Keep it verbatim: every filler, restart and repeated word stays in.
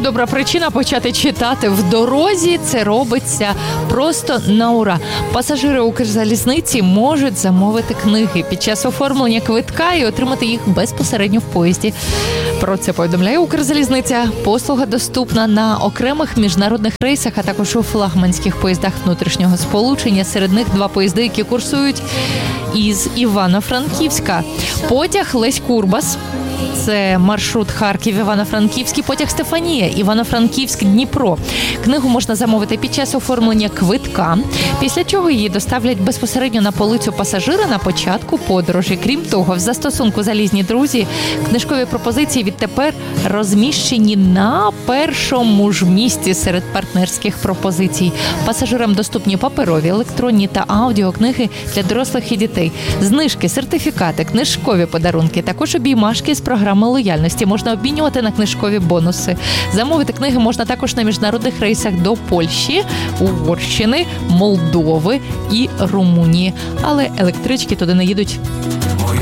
добра причина почати читати в дорозі. Це робиться просто на ура. Пасажири Укрзалізниці можуть замовити книги під час оформлення квитка і отримати їх безпосередньо в поїзді. Про це повідомляє Укрзалізниця. Послуга доступна на окремих міжнародних рейсах, а також у флагманських поїздах внутрішнього сполучення. Серед них два поїзди, які курсують із Івано-Франківська. Потяг Лесь-Курбас. Це маршрут Харків-Івано-Франківський, потяг Стефанія, Івано-Франківськ-Дніпро. Книгу можна замовити під час оформлення квитка, після чого її доставлять безпосередньо на полицю пасажира на початку подорожі. Крім того, в застосунку «Залізні друзі» книжкові пропозиції відтепер розміщені на першому ж місці серед партнерських пропозицій. Пасажирам доступні паперові, електронні та аудіокниги для дорослих і дітей. Знижки, сертифікати, книжкові подарунки, також обіймашки з програми лояльності. Можна обмінювати на книжкові бонуси. Замовити книги можна також на міжнародних рейсах до Польщі, Угорщини, Молдови і Румунії. Але електрички туди не їдуть